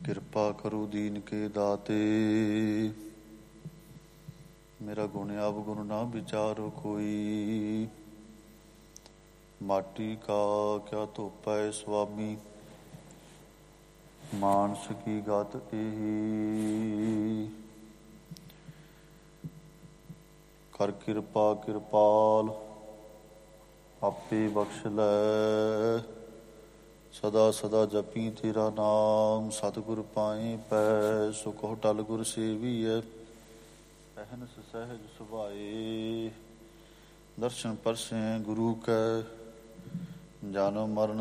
ਕਿਰਪਾ ਕਰੋ ਦੀਨ ਕੇ ਦਾਤੇ। ਮੇਰਾ ਗੁਣ ਅਵਗੁਣ ਨਾ ਵਿਚਾਰੋ ਕੋਈ। ਮਾਟੀ ਕਾ ਕਿਆ ਧੋਪੈ ਸੁਆਮੀ, ਮਾਨਸ ਕੀ ਗਤ ਇਹੀ। ਕਰ ਕਿਰਪਾ ਕਿਰਪਾਲ, ਆਪੇ ਬਖਸ਼ ਲੈ। ਸਦਾ ਸਦਾ ਜਪੀ ਤੇਰਾ ਨਾਮ, ਸਤਿਗੁਰ ਪਾਏ ਪੈ। ਸੁਖੋ ਟਲ ਗੁਰ ਸੇਵੀਐ, ਅਹਨਿਸ ਸਹਿਜ ਸੁਭਾਏ। ਦਰਸ਼ਨ ਪਰਸੈ ਗੁਰੂ ਕੈ, ਜਨਮ ਮਰਨ